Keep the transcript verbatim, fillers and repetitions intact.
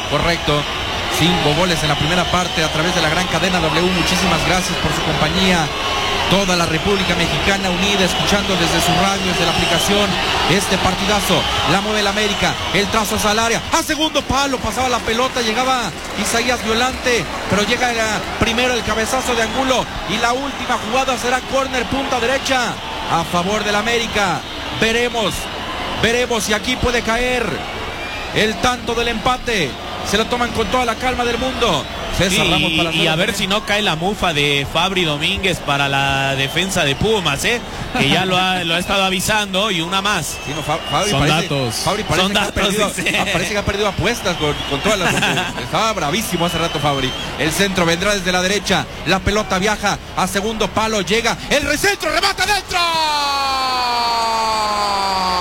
Correcto. Cinco goles en la primera parte a través de la gran cadena W. Muchísimas gracias por su compañía. Toda la República Mexicana unida, escuchando desde sus radios, desde la aplicación, este partidazo. La mueve el América, el trazo es al área, a segundo palo, pasaba la pelota, llegaba Isaías Violante, pero llega primero el cabezazo de Angulo, y la última jugada será córner, punta derecha, a favor del América. Veremos, veremos si aquí puede caer el tanto del empate. Se lo toman con toda la calma del mundo. César sí, Ramos para y a ver si no cae la mufa de Fabri Domínguez para la defensa de Pumas, ¿eh? Que ya lo ha, lo ha estado avisando, y una más. Sí, no, Fabri Son parece, datos. Fabri parece Son que datos. Ha perdido, Sí. parece que ha perdido apuestas con, con todas las... Estaba bravísimo hace rato Fabri. El centro vendrá desde la derecha. La pelota viaja a segundo palo. Llega el recentro, remata dentro.